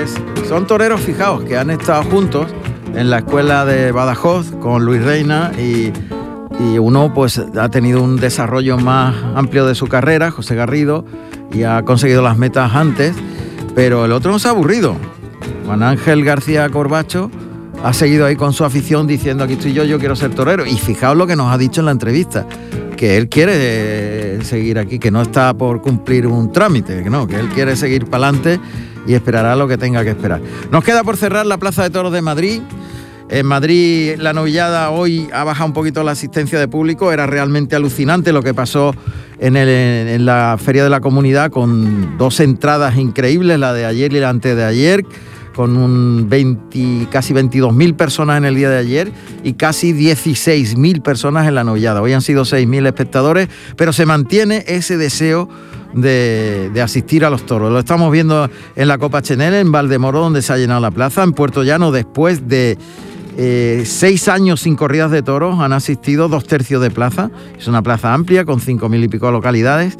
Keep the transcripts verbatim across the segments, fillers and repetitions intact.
Pues son toreros, fijaos, que han estado juntos en la escuela de Badajoz con Luis Reina y, y uno pues ha tenido un desarrollo más amplio de su carrera, José Garrido, y ha conseguido las metas antes, pero el otro no se ha aburrido. Juan Ángel García Corbacho ha seguido ahí con su afición diciendo aquí estoy yo, yo quiero ser torero. Y fijaos lo que nos ha dicho en la entrevista, que él quiere seguir aquí, que no está por cumplir un trámite, que no, que él quiere seguir para adelante y esperará lo que tenga que esperar. Nos queda por cerrar la Plaza de Toros de Madrid. En Madrid la novillada hoy ha bajado un poquito la asistencia de público, era realmente alucinante lo que pasó en, el, en la Feria de la Comunidad con dos entradas increíbles, la de ayer y la antes de ayer, con un veinte, casi veintidós mil personas en el día de ayer y casi dieciséis mil personas en la novillada. Hoy han sido seis mil espectadores, pero se mantiene ese deseo de, de asistir a los toros. Lo estamos viendo en la Copa Chenel, en Valdemoro, donde se ha llenado la plaza. En Puerto Llano, después de eh, seis años sin corridas de toros, han asistido dos tercios de plaza. Es una plaza amplia, con cinco mil y pico localidades.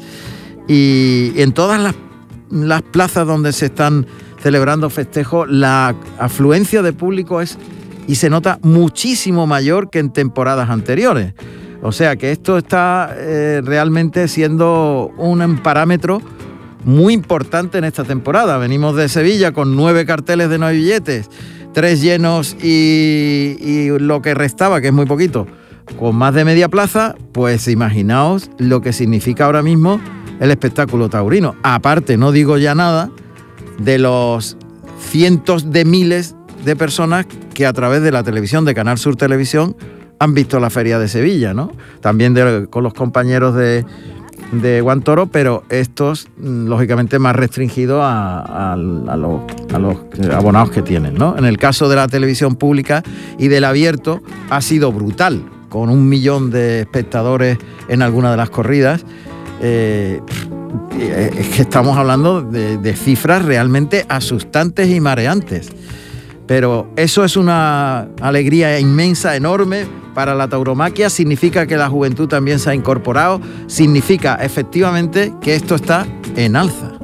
Y en todas las, las plazas donde se están celebrando festejos, la afluencia de público es y se nota muchísimo mayor que en temporadas anteriores. O sea que esto está eh, realmente siendo un parámetro muy importante en esta temporada. Venimos de Sevilla con nueve carteles de nueve billetes, tres llenos y, y lo que restaba, que es muy poquito, con más de media plaza. Pues imaginaos lo que significa ahora mismo el espectáculo taurino. Aparte, no digo ya nada de los cientos de miles de personas que a través de la televisión de Canal Sur Televisión han visto la Feria de Sevilla, ¿no? También de, con los compañeros de, de Guantoro, pero estos, lógicamente, más restringidos a, a, a, los, a los abonados que tienen, ¿no? En el caso de la televisión pública y del abierto ha sido brutal, con un millón de espectadores en alguna de las corridas. Eh, es que estamos hablando de, de cifras realmente asustantes y mareantes, pero eso es una alegría inmensa, enorme para la tauromaquia. Significa que la juventud también se ha incorporado, significa efectivamente que esto está en alza.